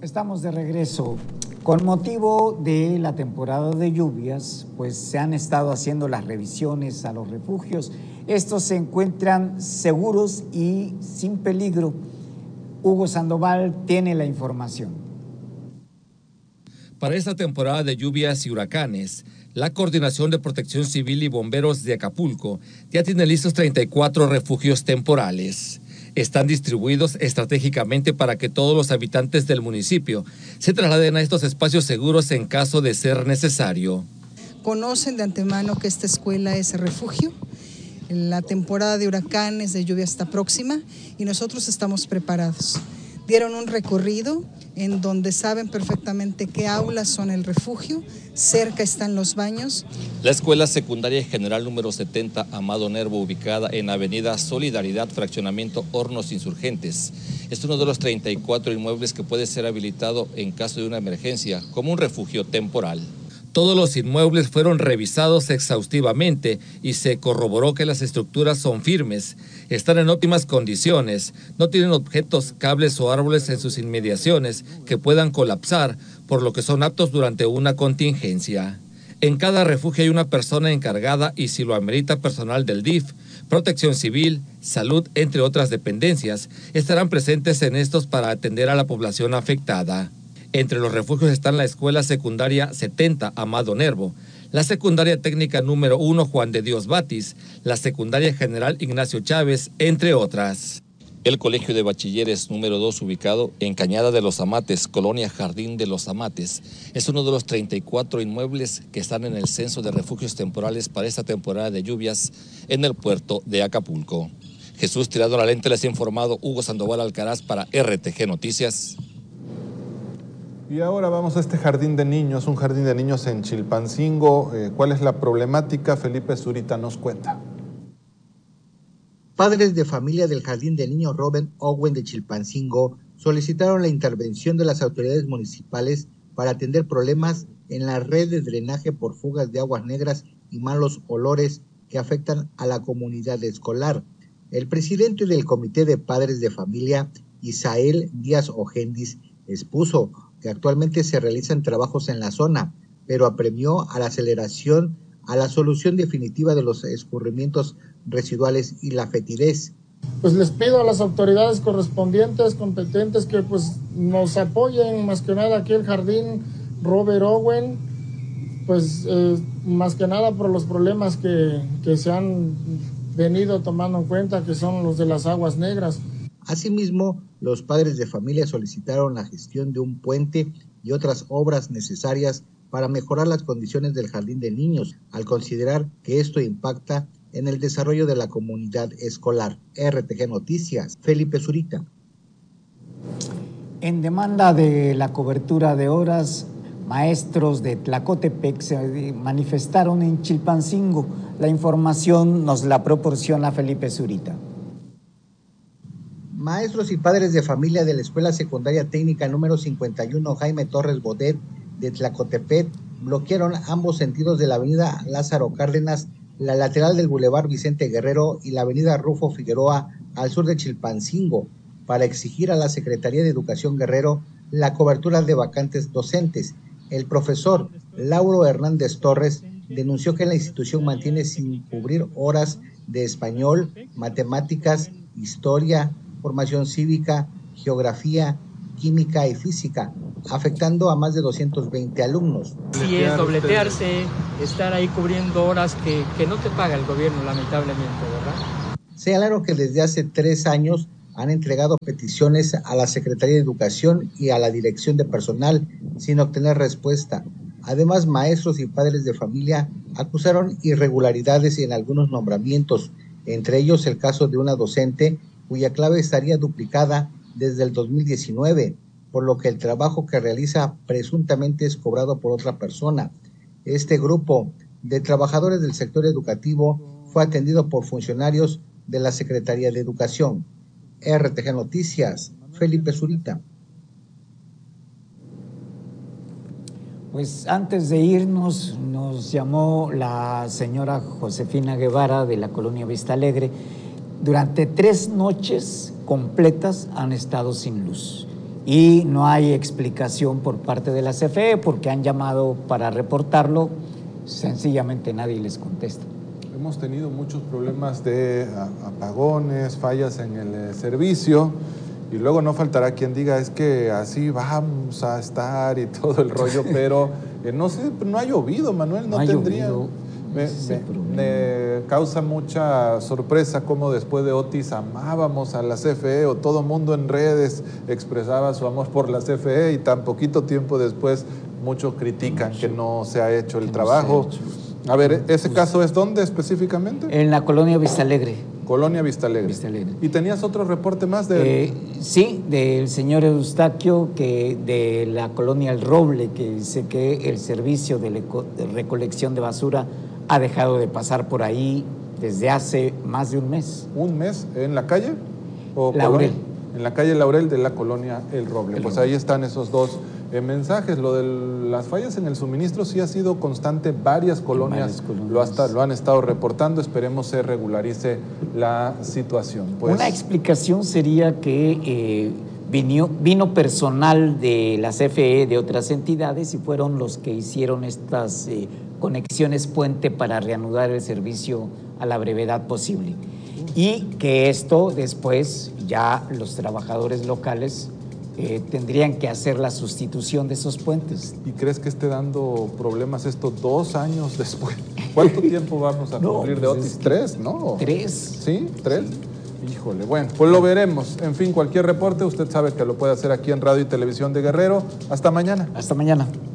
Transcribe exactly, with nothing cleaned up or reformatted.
Estamos de regreso. Con motivo de la temporada de lluvias, pues se han estado haciendo las revisiones a los refugios. Estos se encuentran seguros y sin peligro. Hugo Sandoval tiene la información. Para esta temporada de lluvias y huracanes, la Coordinación de Protección Civil y Bomberos de Acapulco ya tiene listos treinta y cuatro refugios temporales. Están distribuidos estratégicamente para que todos los habitantes del municipio se trasladen a estos espacios seguros en caso de ser necesario. Conocen de antemano que esta escuela es refugio. La temporada de huracanes, de lluvia está próxima y nosotros estamos preparados. Dieron un recorrido en donde saben perfectamente qué aulas son el refugio, cerca están los baños. La Escuela Secundaria General número setenta Amado Nervo, ubicada en Avenida Solidaridad, Fraccionamiento Hornos Insurgentes, es uno de los treinta y cuatro inmuebles que puede ser habilitado en caso de una emergencia como un refugio temporal. Todos los inmuebles fueron revisados exhaustivamente y se corroboró que las estructuras son firmes, están en óptimas condiciones, no tienen objetos, cables o árboles en sus inmediaciones que puedan colapsar, por lo que son aptos durante una contingencia. En cada refugio hay una persona encargada y, si lo amerita, personal del D I F, Protección Civil, Salud, entre otras dependencias, estarán presentes en estos para atender a la población afectada. Entre los refugios están la Escuela Secundaria setenta Amado Nervo, la Secundaria Técnica número uno Juan de Dios Batis, la Secundaria General Ignacio Chávez, entre otras. El Colegio de Bachilleres número dos, ubicado en Cañada de los Amates, Colonia Jardín de los Amates, es uno de los treinta y cuatro inmuebles que están en el censo de refugios temporales para esta temporada de lluvias en el puerto de Acapulco. Jesús Tirado la Lente les ha informado. Hugo Sandoval Alcaraz para R T G Noticias. Y ahora vamos a este jardín de niños, un jardín de niños en Chilpancingo. Eh, ¿Cuál es la problemática? Felipe Zurita nos cuenta. Padres de familia del jardín de niños Robert Owen de Chilpancingo solicitaron la intervención de las autoridades municipales para atender problemas en la red de drenaje por fugas de aguas negras y malos olores que afectan a la comunidad escolar. El presidente del Comité de Padres de Familia, Isael Díaz Ojendis, expuso que actualmente se realizan trabajos en la zona, pero apremió a la aceleración a la solución definitiva de los escurrimientos residuales y la fetidez. Pues les pido a las autoridades correspondientes, competentes, que pues nos apoyen, más que nada aquí el jardín Robert Owen, pues eh, más que nada por los problemas que, que se han venido tomando en cuenta, que son los de las aguas negras. Asimismo, los padres de familia solicitaron la gestión de un puente y otras obras necesarias para mejorar las condiciones del jardín de niños, al considerar que esto impacta en el desarrollo de la comunidad escolar. R T G Noticias, Felipe Zurita. En demanda de la cobertura de horas, maestros de Tlacotepec se manifestaron en Chilpancingo. La información nos la proporciona Felipe Zurita. Maestros y padres de familia de la Escuela Secundaria Técnica número cincuenta y uno Jaime Torres Bodet de Tlacotepec bloquearon ambos sentidos de la avenida Lázaro Cárdenas, la lateral del Boulevard Vicente Guerrero y la avenida Rufo Figueroa al sur de Chilpancingo para exigir a la Secretaría de Educación Guerrero la cobertura de vacantes docentes. El profesor Lauro Hernández Torres denunció que la institución mantiene sin cubrir horas de español, matemáticas, historia, formación cívica, geografía, química y física, afectando a más de doscientos veinte alumnos. Sí, es dobletearse, estar ahí cubriendo horas que, que no te paga el gobierno, lamentablemente, ¿verdad? Señalaron que desde hace tres años han entregado peticiones a la Secretaría de Educación y a la Dirección de Personal sin obtener respuesta. Además, maestros y padres de familia acusaron irregularidades en algunos nombramientos, entre ellos el caso de una docente cuya clave estaría duplicada desde el dos mil diecinueve, por lo que el trabajo que realiza presuntamente es cobrado por otra persona. Este grupo de trabajadores del sector educativo fue atendido por funcionarios de la Secretaría de Educación. R T G Noticias, Felipe Zurita. Pues antes de irnos, nos llamó la señora Josefina Guevara de la colonia Vista Alegre. Durante tres noches completas han estado sin luz. y no hay explicación por parte de la C F E porque han llamado para reportarlo, sencillamente nadie les contesta. Hemos tenido muchos problemas de apagones, fallas en el servicio, y luego no faltará quien diga es que así vamos a estar y todo el rollo, pero eh, no sé, no ha llovido, Manuel, no, no tendría... Me, me, me causa mucha sorpresa cómo después de Otis amábamos a la C F E, o todo mundo en redes expresaba su amor por la C F E, y tan poquito tiempo después muchos critican que no se ha hecho el trabajo. A ver, ¿ese caso es dónde específicamente? En la colonia Vista Alegre. Colonia Vista Alegre. Vista Alegre. ¿Y tenías otro reporte más de...? Eh, sí, del señor Eustaquio, que de la colonia El Roble, que dice que el servicio de, de recolección de basura ha dejado de pasar por ahí desde hace más de un mes. ¿Un mes? ¿En la calle? ¿O Laurel. Colonia? En la calle Laurel de la colonia El Roble. El pues Roble. Ahí están esos dos eh, mensajes. Lo de las fallas en el suministro sí ha sido constante. Varias colonias, varias colonias. Lo, hasta, lo han estado reportando. Esperemos se regularice la situación. Pues, una explicación sería que eh, vino, vino personal de la C F E de otras entidades y fueron los que hicieron estas eh, conexiones puente para reanudar el servicio a la brevedad posible. Y que esto después ya los trabajadores locales eh, tendrían que hacer la sustitución de esos puentes. ¿Y crees que esté dando problemas esto dos años después? ¿Cuánto tiempo vamos a no, cumplir de pues Otis? ¿Tres, no? Tres. ¿Sí? ¿Tres? Sí. Híjole, bueno, pues lo veremos. En fin, cualquier reporte usted sabe que lo puede hacer aquí en Radio y Televisión de Guerrero. Hasta mañana. Hasta mañana.